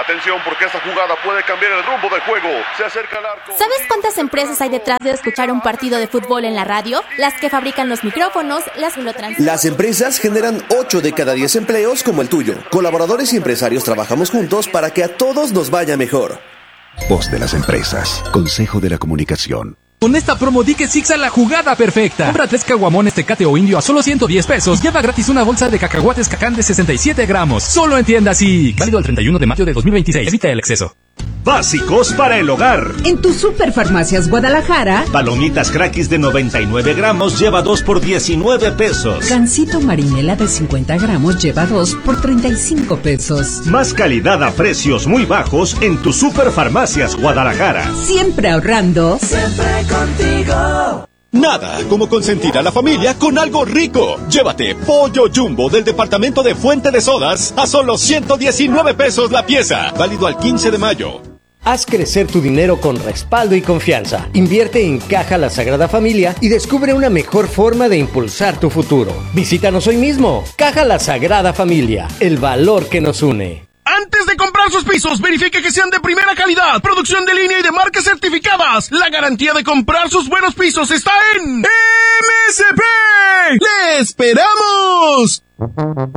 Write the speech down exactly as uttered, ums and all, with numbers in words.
Atención, porque esta jugada puede cambiar el rumbo del juego. Se acerca al arco. ¿Sabes cuántas empresas hay detrás de escuchar un partido de fútbol en la radio? Las que fabrican los micrófonos, las que lo transmiten. Las empresas generan ocho de cada diez empleos como el tuyo. Colaboradores y empresarios trabajamos juntos para que a todos nos vaya mejor. Voz de las empresas. Consejo de la Comunicación. Con esta promo di que Six a la jugada perfecta. Compra tres caguamones Tecate o Indio a solo ciento diez pesos. Lleva gratis una bolsa de cacahuates Cacán de sesenta y siete gramos. Solo en tienda Six. Válido el treinta y uno de mayo de dos mil veintiséis. Evita el exceso. Básicos para el hogar. En tu Superfarmacias Guadalajara. Palomitas Crackis de noventa y nueve gramos lleva dos por diecinueve pesos. Gansito Marinela de cincuenta gramos lleva dos por treinta y cinco pesos. Más calidad a precios muy bajos en tu Superfarmacias Guadalajara. Siempre ahorrando. Siempre contigo. Nada como consentir a la familia con algo rico. Llévate pollo jumbo del departamento de Fuente de Sodas a solo ciento diecinueve pesos la pieza. Válido al quince de mayo. Haz crecer tu dinero con respaldo y confianza. Invierte en Caja La Sagrada Familia y descubre una mejor forma de impulsar tu futuro. Visítanos hoy mismo. Caja La Sagrada Familia, el valor que nos une. Antes de comprar sus pisos, verifique que sean de primera calidad, producción de línea y de marcas certificadas. La garantía de comprar sus buenos pisos está en M S P. ¡Le esperamos!